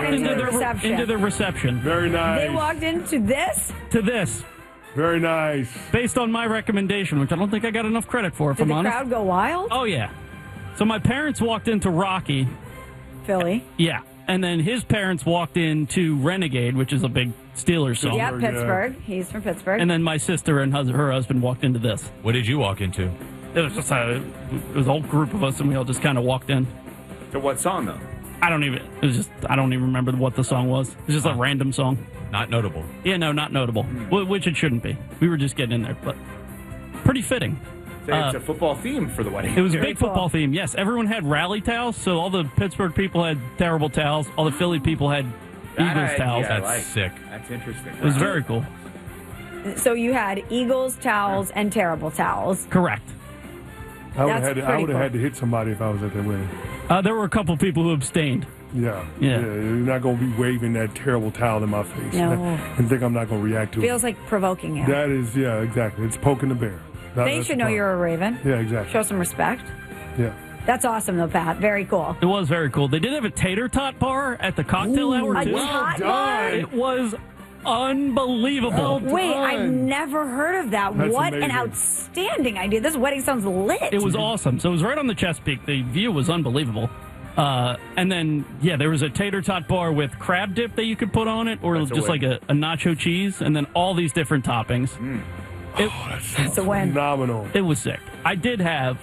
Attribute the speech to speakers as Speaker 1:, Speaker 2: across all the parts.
Speaker 1: into the reception.
Speaker 2: Into the reception.
Speaker 3: Very nice.
Speaker 1: They walked into this?
Speaker 2: To this.
Speaker 3: Very nice.
Speaker 2: Based on my recommendation, which I don't think I got enough credit for, if
Speaker 1: Did
Speaker 2: I'm
Speaker 1: the
Speaker 2: honest.
Speaker 1: crowd go wild?
Speaker 2: Oh, yeah. So my parents walked into Rocky.
Speaker 1: Philly.
Speaker 2: Yeah. And then his parents walked into Renegade, which is a big Steelers song.
Speaker 1: Yeah, Pittsburgh. He's from Pittsburgh.
Speaker 2: And then my sister and her husband walked into this.
Speaker 4: What did you walk into?
Speaker 2: It was just it was a whole group of us, and we all just kind of walked in.
Speaker 5: To what song, though?
Speaker 2: I don't even remember what the song was. It was just a random song.
Speaker 4: Not notable.
Speaker 2: Yeah, no, not notable. Which it shouldn't be. We were just getting in there, but pretty fitting.
Speaker 5: It's a football theme for the wedding.
Speaker 2: It was a big football theme, yes. Everyone had rally towels, so all the Pittsburgh people had terrible towels. All the Philly people had Eagles towels.
Speaker 4: That's sick.
Speaker 5: That's interesting.
Speaker 2: It was very cool.
Speaker 1: So you had Eagles towels and terrible towels.
Speaker 2: Correct.
Speaker 3: I would
Speaker 1: That's
Speaker 3: have
Speaker 1: pretty cool.
Speaker 3: had to hit somebody if I was at that wedding.
Speaker 2: There were a couple people who abstained.
Speaker 3: Yeah.
Speaker 2: Yeah.
Speaker 3: You're not going to be waving that terrible towel in my face.
Speaker 1: No.
Speaker 3: And think I'm not going to react to
Speaker 1: Feels
Speaker 3: it.
Speaker 1: like provoking you.
Speaker 3: That is, yeah, exactly. It's poking the bear.
Speaker 1: They should know you're a Raven.
Speaker 3: Yeah, exactly.
Speaker 1: Show some respect.
Speaker 3: Yeah.
Speaker 1: That's awesome, though, Pat. Very cool.
Speaker 2: It was very cool. They did have a tater tot bar at the cocktail hour,
Speaker 1: A
Speaker 2: too.
Speaker 1: tot bar?
Speaker 2: It was unbelievable.
Speaker 1: Wait, I've never heard of that.
Speaker 3: That's
Speaker 1: What an
Speaker 3: amazing.
Speaker 1: outstanding idea. This wedding sounds lit.
Speaker 2: It was awesome. So it was right on the Chesapeake. The view was unbelievable. And then, there was a tater tot bar with crab dip that you could put on it, or just like a nacho cheese, and then all these different toppings.
Speaker 1: That's a win.
Speaker 3: Phenomenal.
Speaker 2: It was sick. I did have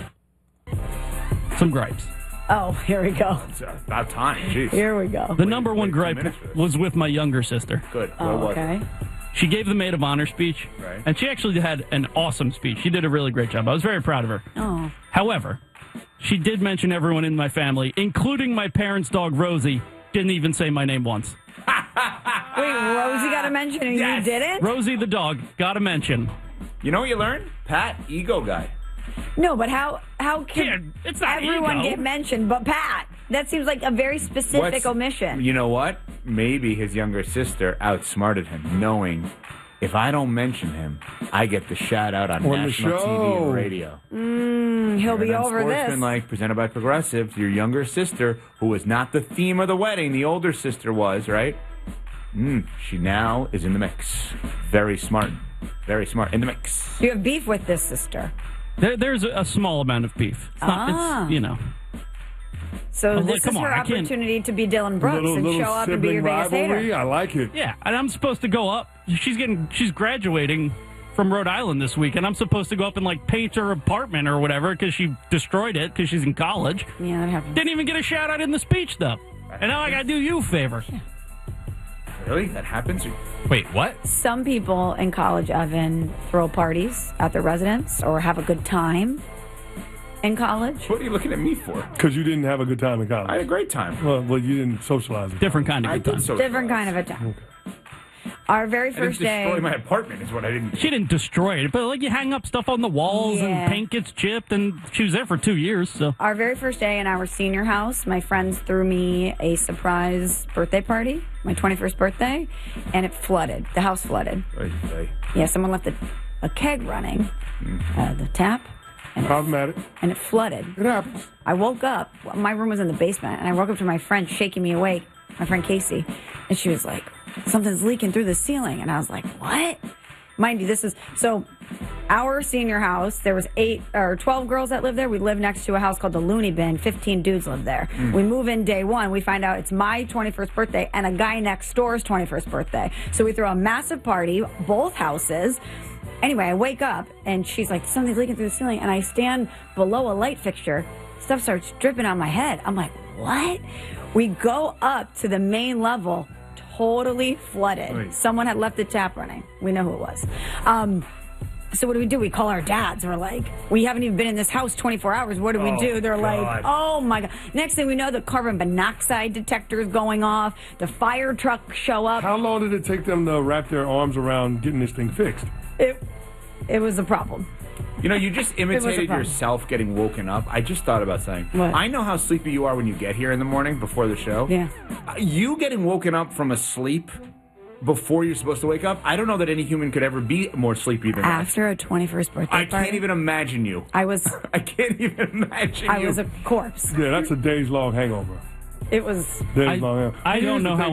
Speaker 2: some gripes.
Speaker 1: Oh, here we go.
Speaker 5: It's about time. Jeez.
Speaker 1: Here we go.
Speaker 2: The number one
Speaker 5: 2
Speaker 2: gripe
Speaker 5: minutes for this.
Speaker 2: was with my younger sister.
Speaker 5: Good.
Speaker 1: Oh, okay.
Speaker 2: She gave the maid of honor speech,
Speaker 5: Right.
Speaker 2: and she actually had an awesome speech. She did a really great job. I was very proud of her.
Speaker 1: Oh.
Speaker 2: However, she did mention everyone in my family, including my parents' dog, Rosie, didn't even say my name once.
Speaker 1: Wait, Rosie got a mention and
Speaker 5: Yes.
Speaker 1: you didn't?
Speaker 2: Rosie the dog got a mention.
Speaker 5: You know what you learned? Pat, ego guy.
Speaker 1: No, but how can
Speaker 2: Kid, it's not
Speaker 1: everyone
Speaker 2: ego.
Speaker 1: get mentioned but Pat? That seems like a very specific omission.
Speaker 5: You know what? Maybe his younger sister outsmarted him, knowing if I don't mention him, I get the shout out on
Speaker 3: the
Speaker 5: national TV
Speaker 3: show.
Speaker 5: and radio.
Speaker 1: He'll be over
Speaker 5: Sportsman
Speaker 1: this.
Speaker 5: like presented by Progressive, your younger sister, who was not the theme of the wedding, the older sister was, right? She now is in the mix. Very smart. Very smart. In the mix.
Speaker 1: You have beef with this sister.
Speaker 2: There's a small amount of beef. It's not,
Speaker 1: So
Speaker 2: was
Speaker 1: this
Speaker 2: like, come
Speaker 1: is her
Speaker 2: on, I can't-
Speaker 1: opportunity to be Dylan Brooks and
Speaker 3: little
Speaker 1: show up and be your
Speaker 3: sibling
Speaker 1: biggest
Speaker 3: rivalry.
Speaker 1: hater.
Speaker 3: I like it.
Speaker 2: Yeah, and I'm supposed to go up. She's graduating from Rhode Island this week, and I'm supposed to go up and paint her apartment or whatever because she destroyed it because she's in college.
Speaker 1: Yeah, that happens.
Speaker 2: Didn't even get a shout out in the speech though. And now I gotta do you a favor.
Speaker 5: Really? That happens?
Speaker 4: Wait, what?
Speaker 1: Some people in college, Evan, throw parties at their residence or have a good time in college.
Speaker 5: What are you looking at me for?
Speaker 3: Because you didn't have a good time in college.
Speaker 5: I had a great time.
Speaker 3: Well, you didn't socialize it.
Speaker 2: Different kind
Speaker 5: I
Speaker 2: of good
Speaker 5: did
Speaker 2: time.
Speaker 5: so.
Speaker 1: Different kind of a time. Our very
Speaker 5: I didn't
Speaker 1: first day.
Speaker 5: destroy my apartment is what I didn't do.
Speaker 2: She didn't destroy it, but you hang up stuff on the walls
Speaker 1: Yeah.
Speaker 2: and paint gets chipped, and she was there for 2 years. So
Speaker 1: Our very first day in our senior house, my friends threw me a surprise birthday party, my 21st birthday, and it flooded. The house flooded. Yeah, someone left a keg running, the tap,
Speaker 3: Problematic.
Speaker 1: and it flooded.
Speaker 3: It happens.
Speaker 1: I woke up. My room was in the basement, and I woke up to my friend shaking me awake, my friend Casey, and she was like, "Something's leaking through the ceiling," and I was like, "What?" Mind you, this is so. Our senior house, there was 8 or 12 girls that lived there. We lived next to a house called the Looney Bin. 15 dudes lived there. We move in day one. We find out it's my 21st birthday and a guy next door's 21st birthday. So we throw a massive party, both houses. Anyway, I wake up and she's like, "Something's leaking through the ceiling," and I stand below a light fixture. Stuff starts dripping on my head. I'm like, "What?" We go up to the main level. Totally flooded.
Speaker 5: Right.
Speaker 1: Someone had left the tap running. We know who it was. So what do? We call our dads. We're like, "We haven't even been in this house 24 hours. What do we do?" They're like, "Oh my God." Next thing we know, the carbon monoxide detector is going off. The fire truck show up.
Speaker 3: How long did it take them to wrap their arms around getting this thing fixed?
Speaker 1: It was a problem.
Speaker 5: You know, you just
Speaker 1: was a
Speaker 5: imitated
Speaker 1: problem.
Speaker 5: yourself getting woken up. I just thought about something.
Speaker 1: What?
Speaker 5: I know how sleepy you are when you get here in the morning before the show.
Speaker 1: Yeah.
Speaker 5: You getting woken up from a sleep before you're supposed to wake up, I don't know that any human could ever be more sleepy than that.
Speaker 1: After a 21st birthday
Speaker 5: I
Speaker 1: party,
Speaker 5: can't even imagine you.
Speaker 1: I was
Speaker 5: I can't even imagine you.
Speaker 1: I was a corpse.
Speaker 3: Yeah, that's a days long hangover.
Speaker 1: It was.
Speaker 3: Days long hangover.
Speaker 2: I
Speaker 3: Here's
Speaker 2: don't
Speaker 3: the
Speaker 2: know how
Speaker 3: thing.